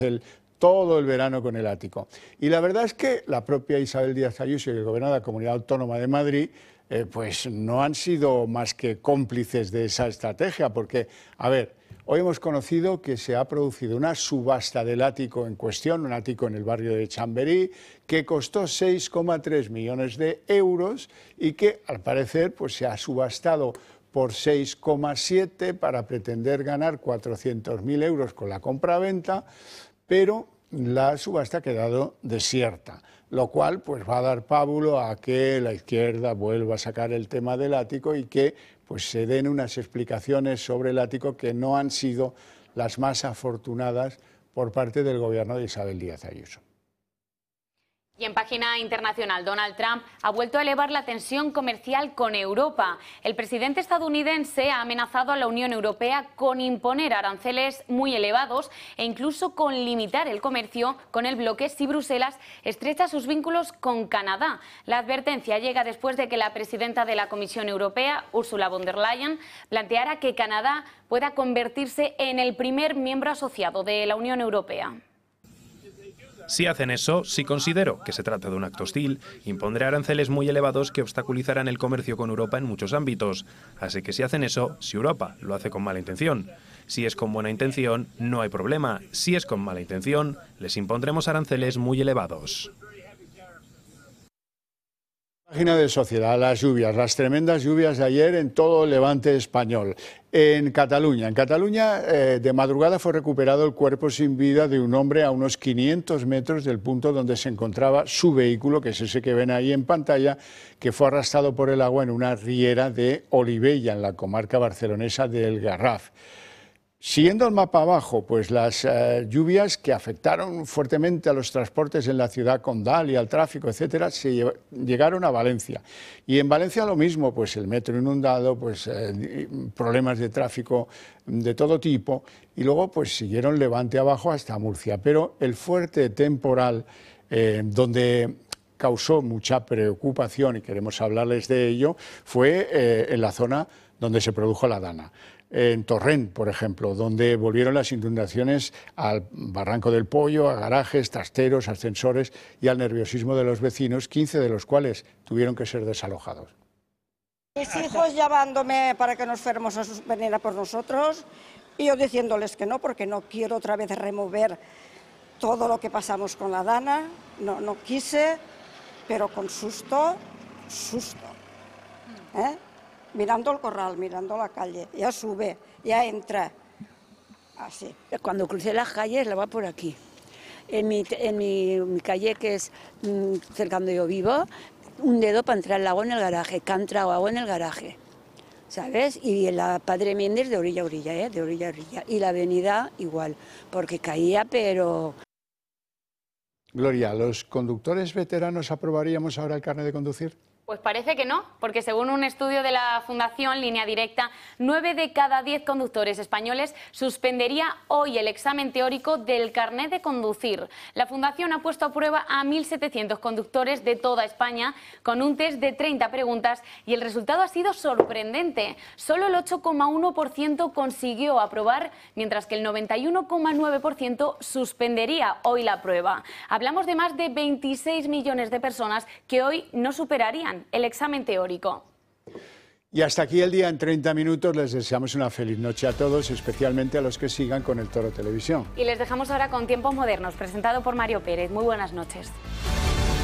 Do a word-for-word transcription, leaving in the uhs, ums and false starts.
el, todo el verano con el ático. Y la verdad es que la propia Isabel Díaz Ayuso y el gobierno de la Comunidad Autónoma de Madrid eh, pues no han sido más que cómplices de esa estrategia, porque, a ver, hoy hemos conocido que se ha producido una subasta del ático en cuestión, un ático en el barrio de Chamberí, que costó seis coma tres millones de euros y que, al parecer, pues se ha subastado por seis coma siete para pretender ganar cuatrocientos mil euros con la compraventa, pero la subasta ha quedado desierta, lo cual pues va a dar pábulo a que la izquierda vuelva a sacar el tema del ático y que pues se den unas explicaciones sobre el ático que no han sido las más afortunadas por parte del gobierno de Isabel Díaz Ayuso. Y en página internacional, Donald Trump ha vuelto a elevar la tensión comercial con Europa. El presidente estadounidense ha amenazado a la Unión Europea con imponer aranceles muy elevados e incluso con limitar el comercio con el bloque si Bruselas estrecha sus vínculos con Canadá. La advertencia llega después de que la presidenta de la Comisión Europea, Ursula von der Leyen, planteara que Canadá pueda convertirse en el primer miembro asociado de la Unión Europea. Si hacen eso, si considero que se trata de un acto hostil, impondré aranceles muy elevados que obstaculizarán el comercio con Europa en muchos ámbitos. Así que si hacen eso, si Europa lo hace con mala intención. Si es con buena intención, no hay problema. Si es con mala intención, les impondremos aranceles muy elevados. Página de Sociedad, las lluvias, las tremendas lluvias de ayer en todo el levante español. En Cataluña, en Cataluña eh, de madrugada fue recuperado el cuerpo sin vida de un hombre a unos quinientos metros del punto donde se encontraba su vehículo, que es ese que ven ahí en pantalla, que fue arrastrado por el agua en una riera de Olivella, en la comarca barcelonesa del Garraf. Siguiendo el mapa abajo, pues las eh, lluvias que afectaron fuertemente a los transportes en la ciudad condal y al tráfico, etcétera, se llegaron a Valencia. Y en Valencia lo mismo, pues el metro inundado, pues eh, problemas de tráfico de todo tipo, y luego pues siguieron levante abajo hasta Murcia. Pero el fuerte temporal, eh, donde causó mucha preocupación, y queremos hablarles de ello, fue eh, en la zona donde se produjo la Dana. En Torrent, por ejemplo, donde volvieron las inundaciones al Barranco del Pollo, a garajes, trasteros, ascensores y al nerviosismo de los vecinos, quince de los cuales tuvieron que ser desalojados. Mis hijos llamándome para que nos fuéramos a venir a por nosotros y yo diciéndoles que no, porque no quiero otra vez remover todo lo que pasamos con la Dana, no, no quise, pero con susto, susto, ¿eh? Mirando el corral, mirando la calle, ya sube, ya entra, así. Cuando crucé las calles, la va por aquí. En mi, en mi, mi calle, que es mmm, cerca donde yo vivo, un dedo para entrar el agua en el garaje, que ha entrado agua en el garaje, ¿sabes? Y en la Padre Méndez de orilla a orilla, ¿eh? De orilla a orilla. Y la avenida igual, porque caía, pero... Gloria, ¿los conductores veteranos aprobaríamos ahora el carnet de conducir? Pues parece que no, porque según un estudio de la Fundación Línea Directa, nueve de cada diez conductores españoles suspendería hoy el examen teórico del carnet de conducir. La Fundación ha puesto a prueba a mil setecientos conductores de toda España con un test de treinta preguntas y el resultado ha sido sorprendente. Solo el ocho coma uno por ciento consiguió aprobar, mientras que el noventa y uno coma nueve por ciento suspendería hoy la prueba. Hablamos de más de veintiséis millones de personas que hoy no superarían el examen teórico. Y hasta aquí el día en treinta minutos. Les deseamos una feliz noche a todos, especialmente a los que sigan con el Toro Televisión. Y les dejamos ahora con Tiempos Modernos, presentado por Mario Pérez. Muy buenas noches.